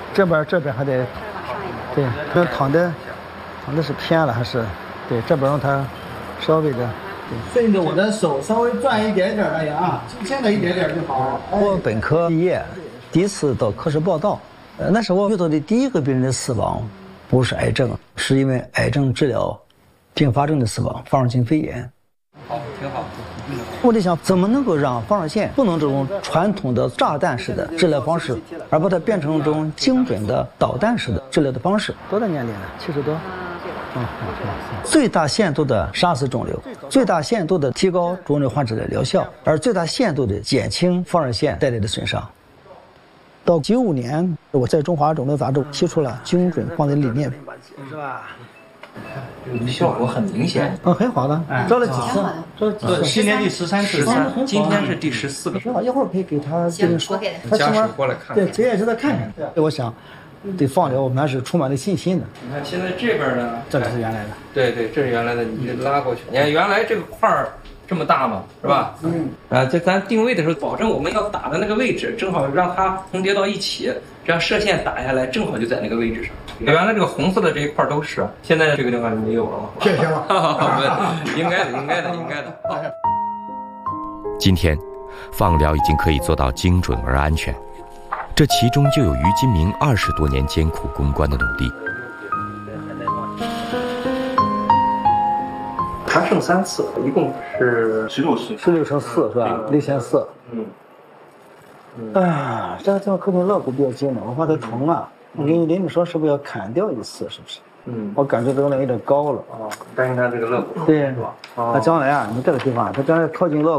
这边还得，对，这躺的是偏了还是？对，这边让它稍微的。 顺着我的手稍微转一点点而已啊，轻轻的一点点就好。 我本科毕业，第一次到科室报道，那是我遇到的第一个病人的死亡，不是癌症，是因为癌症治疗并发症的死亡，放射性肺炎。 好，挺好。 我在想，怎么能够让放射线不能这种传统的炸弹式的治疗方式，而把它变成一种精准的导弹式的治疗的方式？多大年龄了？70多。最大限度的杀死肿瘤，最大限度的提高肿瘤患者的疗效，而最大限度的减轻放射线带来的损伤。到95年，我在中华肿瘤杂志提出了精准放电理念，是吧？ 效果很明显， 很好的，照了几次？照了几次？ 今年第13次 ，13，今天是第14个。 挺好，一会儿可以给他病人说，他家属过来看看， 对，这也是他看看。对，我想，对放疗我们还是充满了信心的。 你看现在这边呢， 这是原来的， 对，这是原来的，你拉过去。你看原来这个块儿这么大嘛，是吧？这咱定位的时候，保证我们要打的那个位置，正好让它重叠到一起，这样射线打下来，正好就在那个位置上。原来这个红色的这一块都是，现在这个地方没有了嘛？ 谢谢了， 应该的。 今天，放疗已经可以做到精准而安全，这其中就有于金明20多年艰苦攻关的努力。 还剩3次，一共是 16乘4是吧？6400。哎呀，这个地方可能肋骨比较紧了，我怕它疼啊。我给你邻居说，是不是要砍掉一次？是不是？我感觉这个有点高了。 担心他这个肋骨。 对，是吧？他将来啊，你这个地方，他将来靠近肋骨。